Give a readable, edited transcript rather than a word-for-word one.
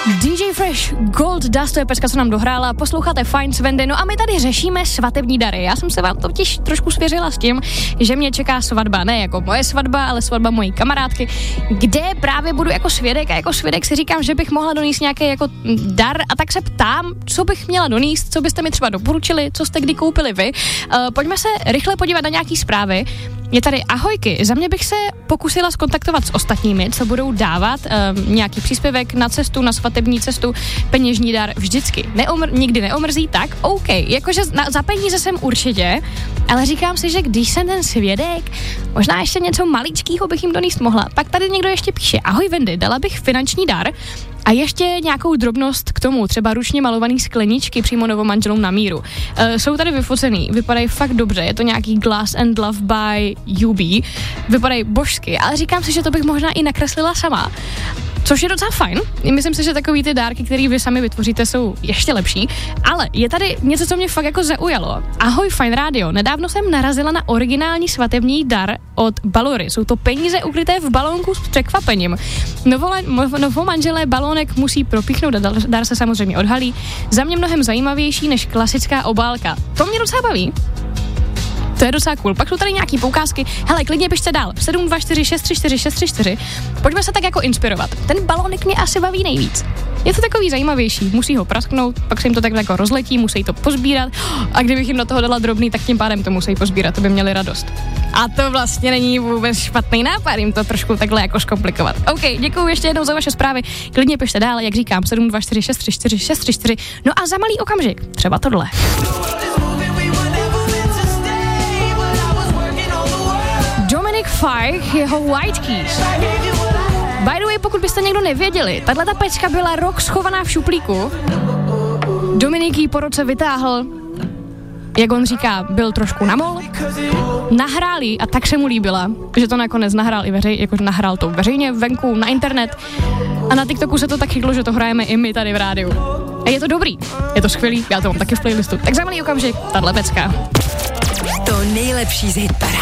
DJ Fresh, Gold Dust, to je pecka, co nám dohrála, posloucháte Fine s Wendy, no a my tady řešíme svatební dary. Já jsem se vám totiž trošku svěřila s tím, že mě čeká svatba, ne jako moje svatba, ale svatba mojí kamarádky, kde právě budu jako svědek a jako svědek si říkám, že bych mohla donést nějaký jako dar a tak se ptám, co bych měla donést, co byste mi třeba doporučili, co jste kdy koupili vy. Pojďme se rychle podívat na nějaký zprávy. Je tady ahojky, za mě bych se pokusila skontaktovat s ostatními, co budou dávat nějaký příspěvek na cestu, na svatební cestu, peněžní dar vždycky. Nikdy neomrzí, tak OK, jakože za peníze jsem určitě, ale říkám si, že když jsem ten svědek, možná ještě něco maličkýho bych jim donést mohla. Pak tady někdo ještě píše, ahoj Wendy, dala bych finanční dar a ještě nějakou drobnost k tomu, třeba ručně malovaný skleničky přímo novomanželům na míru. Jsou tady vyfocený, vypadají fakt dobře, je to nějaký Glass and Love by UB, vypadají božsky, ale říkám si, že to bych možná i nakreslila sama. Což je docela fajn. Myslím si, že takový ty dárky, které vy sami vytvoříte, jsou ještě lepší. Ale je tady něco, co mě fakt jako zaujalo. Ahoj Fine Radio. Nedávno jsem narazila na originální svatební dar od Balory. Jsou to peníze ukryté v balónku s překvapením. Novomanželé balónek musí propíchnout a dar se samozřejmě odhalí. Za mě mnohem zajímavější než klasická obálka. To mě docela baví. To je docela cool. Pak jsou tady nějaký poukázky. Hele, klidně pište dál. 724634634. Pojďme se tak jako inspirovat. Ten balónek mě asi baví nejvíc. Je to takový zajímavější. Musí ho prasknout, pak se jim to tak jako rozletí, musí to pozbírat. A kdybych jim do toho dala drobný, tak tím pádem to musí pozbírat, to by měli radost. A to vlastně není vůbec špatný nápad, jim to trošku takhle jako zkomplikovat. OK, děkuji ještě jednou za vaše zprávy. Klidně pište dál, jak říkám, 724634634. No a za malý okamžik, třeba tohle. Dominic Fike, jeho White Keys. By the way, pokud byste někdo nevěděli, tato pecka byla rok schovaná v šuplíku. Dominik ji po roce vytáhl, jak on říká, byl trošku namol, nahrál ji a tak se mu líbila, že to nakonec nahrál i nahrál to veřejně venku na internet a na TikToku se to tak chytlo, že to hrajeme i my tady v rádiu. A je to dobrý, je to skvělý, já to mám taky v playlistu. Tak za malý okamžik, tato pecka. To nejlepší z hitparády.